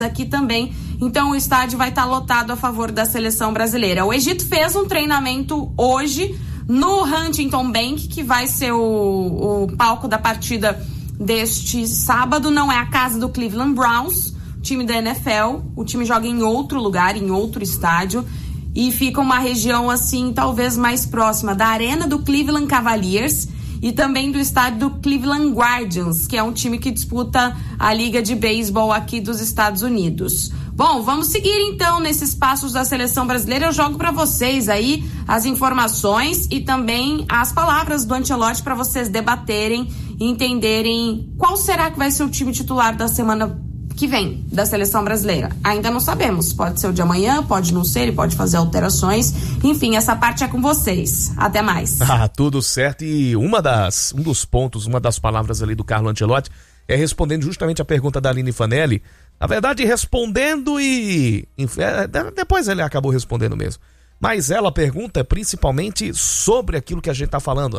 aqui também, então o estádio vai estar lotado a favor da seleção brasileira. O Egito fez um treinamento hoje no Huntington Bank, que vai ser o palco da partida deste sábado. Não é a casa do Cleveland Browns, time da NFL, o time joga em outro lugar, em outro estádio, e fica uma região assim, talvez mais próxima da arena do Cleveland Cavaliers e também do estádio do Cleveland Guardians, que é um time que disputa a Liga de Beisebol aqui dos Estados Unidos. Bom, vamos seguir então nesses passos da seleção brasileira. Eu jogo para vocês aí as informações e também as palavras do Ancelotti para vocês debaterem e entenderem qual será que vai ser o time titular da semana que vem da seleção brasileira. Ainda não sabemos, pode ser o de amanhã, pode não ser, ele pode fazer alterações, enfim, essa parte é com vocês. Até mais. Tudo certo. E um dos pontos, uma das palavras ali do Carlo Ancelotti é respondendo justamente a pergunta da Aline Fanelli, na verdade respondendo e depois ele acabou respondendo mesmo, mas ela pergunta principalmente sobre aquilo que a gente está falando,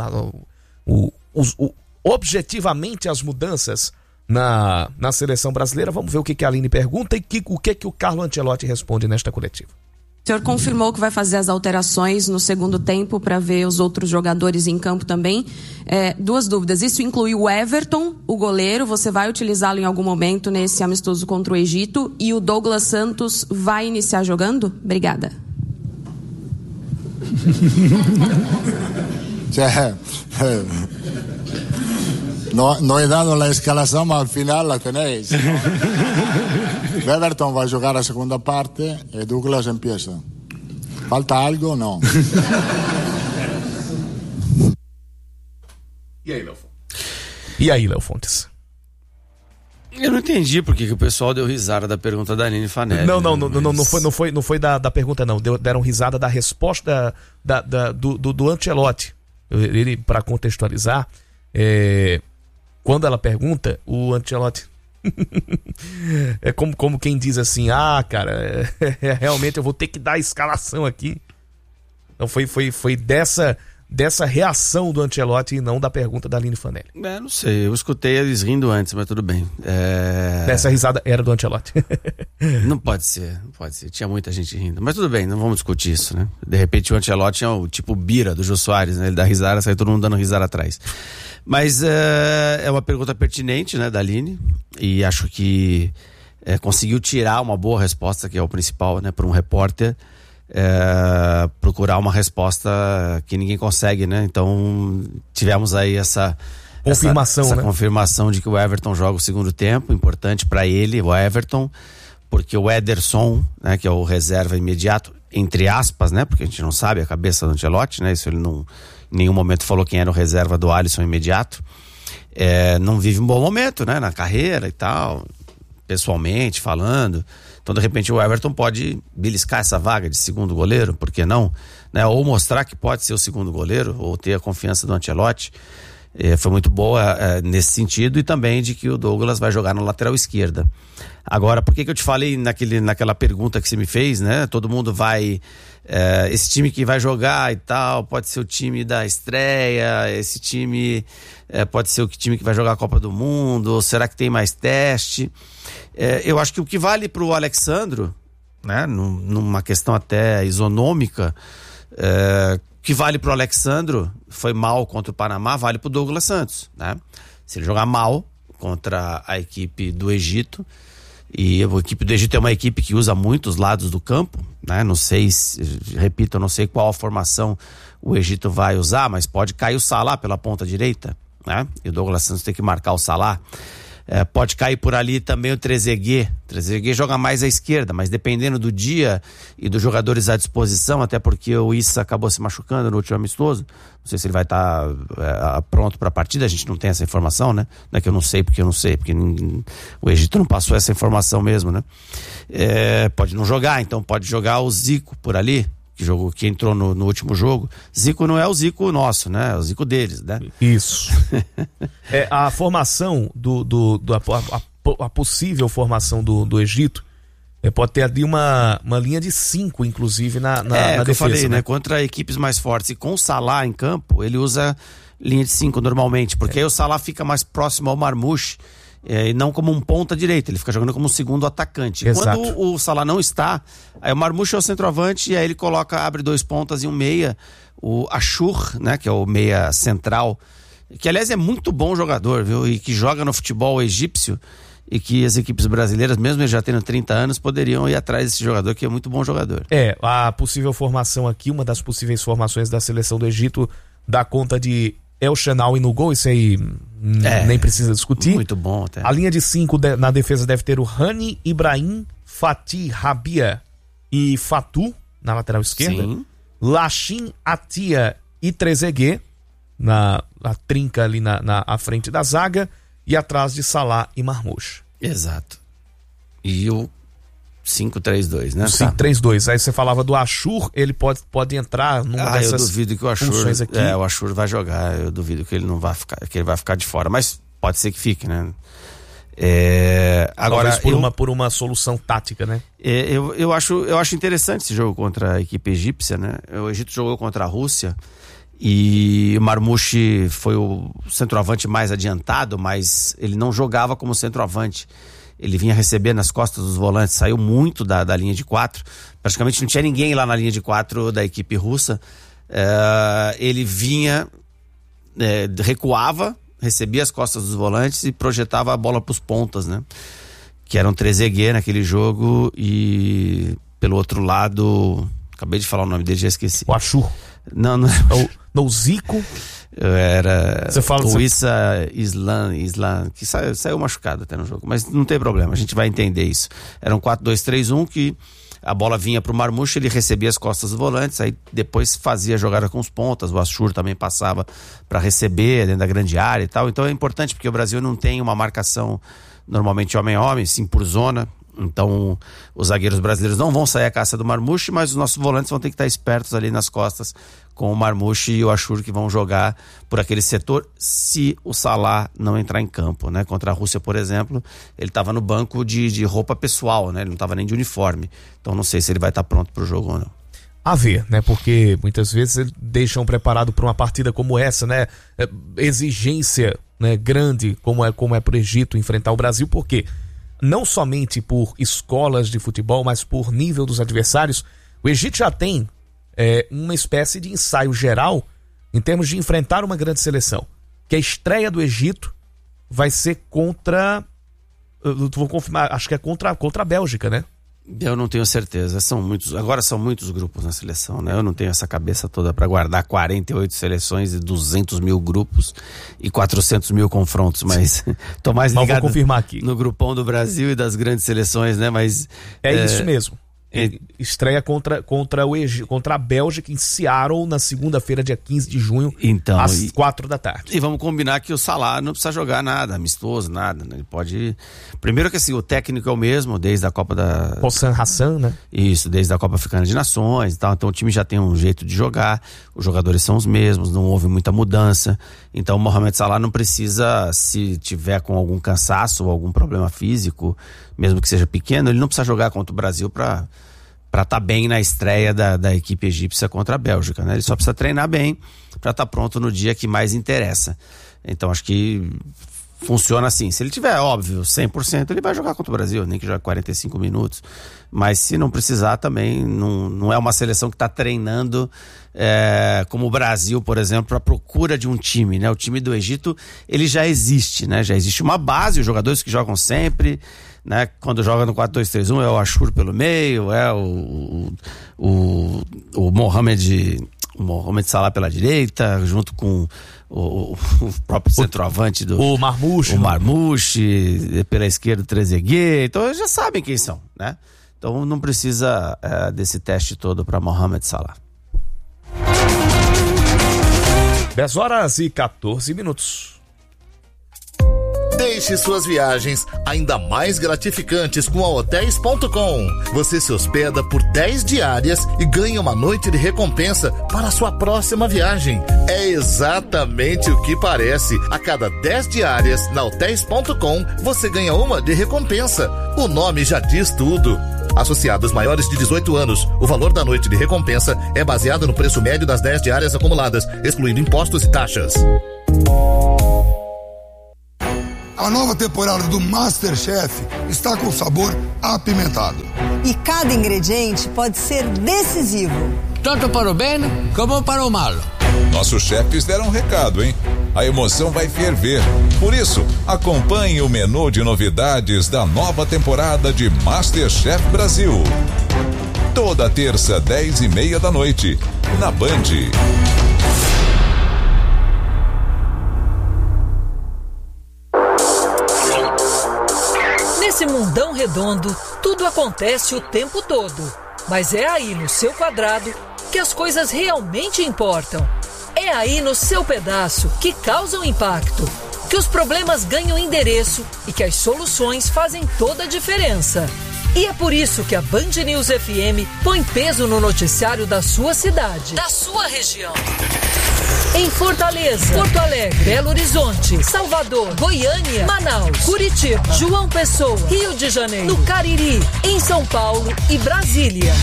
objetivamente as mudanças na seleção brasileira. Vamos ver o que a Aline pergunta e o que o Carlo Ancelotti responde nesta coletiva. O senhor confirmou que vai fazer as alterações no segundo tempo para ver os outros jogadores em campo também. Duas dúvidas. Isso inclui o Everton, o goleiro, você vai utilizá-lo em algum momento nesse amistoso contra o Egito, e o Douglas Santos vai iniciar jogando? Obrigada. No he dado la escalación, mas al final la tenéis. Everton va a jugar a segunda parte e Douglas empieza. Falta algo? No. E aí, Léo Fontes? Eu não entendi por que o pessoal deu risada da pergunta da Aline Fanelli. Não foi da pergunta, não. Deram risada da resposta do Ancelotti. Ele, para contextualizar, quando ela pergunta, o Ancelotti é como quem diz assim, cara, realmente eu vou ter que dar a escalação aqui. Então foi dessa reação do Ancelotti e não da pergunta da Aline Fanelli. Não sei, eu escutei eles rindo antes, mas tudo bem. Essa risada era do Ancelotti. Não pode ser. Tinha muita gente rindo, mas tudo bem, não vamos discutir isso, né? De repente o Ancelotti é o tipo Bira do Jô Soares, né? Ele dá risada, sai todo mundo dando risada atrás. Mas é uma pergunta pertinente, né, da Aline, e acho que conseguiu tirar uma boa resposta, que é o principal, né, para um repórter, procurar uma resposta que ninguém consegue, né? Então tivemos aí essa confirmação de que o Everton joga o segundo tempo, importante para ele, o Everton, porque o Ederson, né, que é o reserva imediato, entre aspas, né, porque a gente não sabe a cabeça do Ancelotti, né, isso ele não em nenhum momento falou quem era o reserva do Alisson imediato, não vive um bom momento, né, na carreira e tal, pessoalmente falando. Então de repente o Everton pode beliscar essa vaga de segundo goleiro, por que não, né? Ou mostrar que pode ser o segundo goleiro, ou ter a confiança do Ancelotti. Foi muito boa nesse sentido, e também de que o Douglas vai jogar na lateral esquerda. Agora, por que eu te falei naquela pergunta que você me fez, né? Todo mundo vai... esse time que vai jogar e tal, pode ser o time da estreia, esse time pode ser o time que vai jogar a Copa do Mundo, ou será que tem mais teste? Eu acho que o que vale para o Alexandro, né? Numa questão até isonômica, que vale pro Alexandro, foi mal contra o Panamá, vale pro Douglas Santos, né? Se ele jogar mal contra a equipe do Egito, e a equipe do Egito é uma equipe que usa muitos lados do campo, né? Não sei, repito, eu não sei qual a formação o Egito vai usar, mas pode cair o Salah pela ponta direita, né? E o Douglas Santos tem que marcar o Salah. Pode cair por ali também o Trezeguet. Trezeguet joga mais à esquerda, mas dependendo do dia e dos jogadores à disposição, até porque o Issa acabou se machucando no último amistoso, não sei se ele vai estar pronto para a partida, a gente não tem essa informação, né? Não é que eu não sei, porque o Egito não passou essa informação mesmo, né? Pode não jogar, então pode jogar o Zico por ali, que entrou no último jogo. Zico não é o Zico nosso, né? É o Zico deles, né? Isso. A formação a possível formação do Egito pode ter ali uma linha de 5, inclusive, na defesa. Eu falei, né? Contra equipes mais fortes. E com o Salah em campo, ele usa linha de 5 normalmente, porque aí o Salah fica mais próximo ao Marmouche e não como um ponta direita, ele fica jogando como um segundo atacante. Exato. Quando o Salah não está, aí o Marmoush é o centroavante e aí ele abre 2 pontas e um meia, o Achour, né, que é o meia central, que aliás é muito bom jogador, viu, e que joga no futebol egípcio, e que as equipes brasileiras, mesmo ele já tendo 30 anos, poderiam ir atrás desse jogador, que é muito bom jogador. A possível formação aqui, uma das possíveis formações da seleção do Egito, dá conta de El Shenawy no gol, isso aí nem precisa discutir. Muito bom até. A linha de 5 na defesa deve ter o Rani, Ibrahim, Fatih, Rabia e Fatou na lateral esquerda. Sim. Lachin, Atia e Trezeguet na trinca ali à frente da zaga e atrás de Salah e Marmoush. Exato. E o 5-3-2, né? O 5-3-2. Aí você falava do Achour, ele pode entrar numa dessas eu duvido que o Achour, funções aqui. o Achour vai jogar, eu duvido que ele não vai ficar, que ele vai ficar de fora, mas pode ser que fique, né? Agora por uma solução tática, né? Eu acho interessante esse jogo contra a equipe egípcia, né? O Egito jogou contra a Rússia e o Marmoush foi o centroavante mais adiantado, mas ele não jogava como centroavante. Ele vinha receber nas costas dos volantes, saiu muito da linha de 4. Praticamente não tinha ninguém lá na linha de 4 da equipe russa. Ele vinha, recuava, recebia as costas dos volantes e projetava a bola para os pontas, né? Que eram Trezeguet naquele jogo e pelo outro lado, acabei de falar o nome dele, já esqueci. O Achour. Não. O Zico. Era o Issa Islam, que saiu machucado até no jogo, mas não tem problema, a gente vai entender isso. Era um 4-2-3-1 que a bola vinha pro Marmoush, ele recebia as costas dos volantes, aí depois fazia a jogada com os pontas, o Achour também passava para receber dentro da grande área e tal. Então é importante porque o Brasil não tem uma marcação normalmente homem a homem, sim por zona. Então os zagueiros brasileiros não vão sair à caça do Marmoush, mas os nossos volantes vão ter que estar espertos ali nas costas com o Marmoush e o Achour, que vão jogar por aquele setor se o Salah não entrar em campo, né? Contra a Rússia, por exemplo, ele estava no banco de roupa pessoal, né? Ele não estava nem de uniforme, então não sei se ele vai estar pronto para o jogo ou não. A ver, né? Porque muitas vezes eles deixam preparado para uma partida como essa, né? Exigência, né, grande como é para o Egito enfrentar o Brasil, porque não somente por escolas de futebol, mas por nível dos adversários, o Egito já tem uma espécie de ensaio geral em termos de enfrentar uma grande seleção. Que a estreia do Egito vai ser contra... vou confirmar, acho que é contra a Bélgica, né? Eu não tenho certeza, agora são muitos grupos na seleção, né? Eu não tenho essa cabeça toda para guardar 48 seleções e 200 mil grupos e 400 mil confrontos, mas tô mais ligado confirmar aqui no grupão do Brasil e das grandes seleções, né? Mas isso mesmo. Estreia contra a Bélgica em Seattle na segunda-feira, dia 15 de junho, então, às 4 da tarde. E vamos combinar que o Salah não precisa jogar nada, amistoso, nada, né? Ele pode... Primeiro que assim, o técnico é o mesmo, desde a Copa da... Hossam Hassan, né? Isso, desde a Copa Africana de Nações e tal. Então o time já tem um jeito de jogar, os jogadores são os mesmos, não houve muita mudança. Então o Mohamed Salah não precisa, se tiver com algum cansaço ou algum problema físico, mesmo que seja pequeno, ele não precisa jogar contra o Brasil para estar bem na estreia da equipe egípcia contra a Bélgica, né? Ele só precisa treinar bem para estar pronto no dia que mais interessa. Então acho que funciona assim. Se ele tiver, óbvio, 100%, ele vai jogar contra o Brasil, nem que jogue 45 minutos. Mas se não precisar também, não é uma seleção que está treinando como o Brasil, por exemplo, à procura de um time, né? O time do Egito, ele já existe, né? Já existe uma base, os jogadores que jogam sempre, né? Quando joga no 4-2-3-1 é o Achour pelo meio, é o Mohamed Salah pela direita, junto com o próprio centroavante o Marmoush. O Marmoush, pela esquerda o Trezeguet. Então eles já sabem quem são, né? Então não precisa desse teste todo para Mohamed Salah. 10h14. Deixe suas viagens ainda mais gratificantes com a Hotéis.com. Você se hospeda por 10 diárias e ganha uma noite de recompensa para a sua próxima viagem. É exatamente o que parece. A cada 10 diárias na Hotéis.com, você ganha uma de recompensa. O nome já diz tudo. Associados maiores de 18 anos, o valor da noite de recompensa é baseado no preço médio das 10 diárias acumuladas, excluindo impostos e taxas. A nova temporada do MasterChef está com sabor apimentado. E cada ingrediente pode ser decisivo. Tanto para o bem como para o mal. Nossos chefes deram um recado, hein? A emoção vai ferver. Por isso, acompanhe o menu de novidades da nova temporada de MasterChef Brasil. Toda terça, 10:30 da noite, na Band. Nesse mundão redondo, tudo acontece o tempo todo. Mas é aí no seu quadrado que as coisas realmente importam. É aí no seu pedaço que causam impacto, que os problemas ganham endereço e que as soluções fazem toda a diferença. E é por isso que a Band News FM põe peso no noticiário da sua cidade, da sua região. Em Fortaleza, Porto Alegre, Belo Horizonte, Salvador, Goiânia, Manaus, Curitiba, João Pessoa, Rio de Janeiro, no Cariri, em São Paulo e Brasília.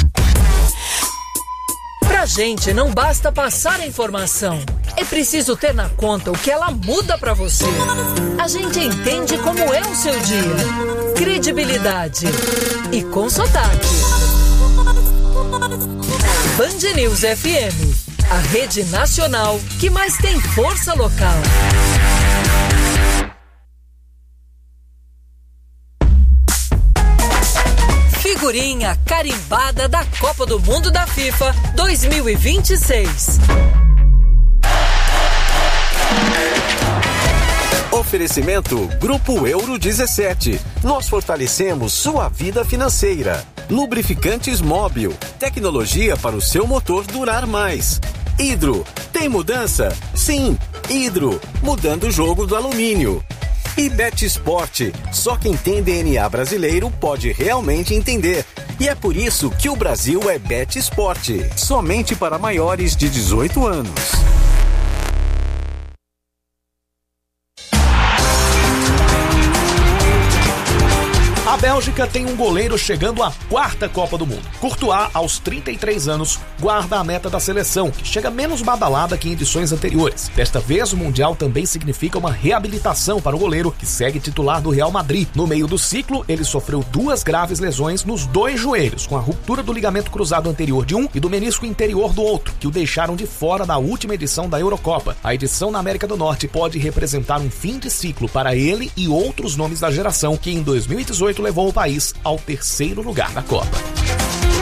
Pra gente não basta passar a informação, é preciso ter na conta o que ela muda pra você. A gente entende como é o seu dia. Credibilidade e com sotaque. Band News FM, a rede nacional que mais tem força local. Figurinha carimbada da Copa do Mundo da FIFA 2026. Oferecimento Grupo Euro 17. Nós fortalecemos sua vida financeira. Lubrificantes Móbil. Tecnologia para o seu motor durar mais. Hidro. Tem mudança? Sim. Hidro. Mudando o jogo do alumínio. E BetSport. Só quem tem DNA brasileiro pode realmente entender. E é por isso que o Brasil é BetSport. Somente para maiores de 18 anos. A Bélgica tem um goleiro chegando à 4ª Copa do Mundo. Courtois, aos 33 anos, guarda a meta da seleção, que chega menos badalada que em edições anteriores. Desta vez, o Mundial também significa uma reabilitação para o goleiro, que segue titular do Real Madrid. No meio do ciclo, ele sofreu 2 graves lesões nos 2 joelhos, com a ruptura do ligamento cruzado anterior de um e do menisco interior do outro, que o deixaram de fora da última edição da Eurocopa. A edição na América do Norte pode representar um fim de ciclo para ele e outros nomes da geração, que em 2018 levou o país ao 3º lugar da Copa.